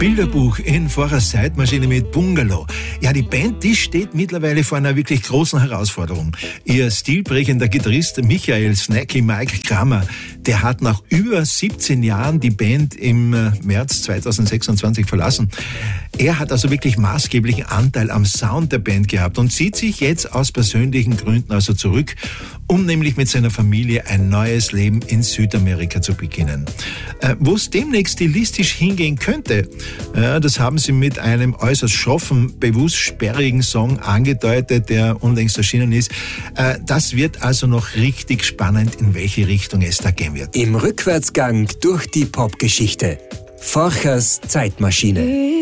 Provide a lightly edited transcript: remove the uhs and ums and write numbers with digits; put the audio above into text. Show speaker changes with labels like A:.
A: Bilderbuch in Vorers Zeitmaschine mit Bungalow. Ja, die Band, die steht mittlerweile vor einer wirklich großen Herausforderung. Ihr stilprägender Gitarrist Michael Snacky Mike Kramer, der hat nach über 17 Jahren die Band im März 2026 verlassen. Er hat also wirklich maßgeblichen Anteil am Sound der Band gehabt und zieht sich jetzt aus persönlichen Gründen also zurück, um nämlich mit seiner Familie ein neues Leben in Südamerika zu beginnen. Wo es demnächst stilistisch hingehen könnte, das haben sie mit einem äußerst schroffen, bewusst sperrigen Song angedeutet, der unlängst erschienen ist. Das wird also noch richtig spannend, in welche Richtung es da gehen wird.
B: Im Rückwärtsgang durch die Popgeschichte. Forchers Zeitmaschine.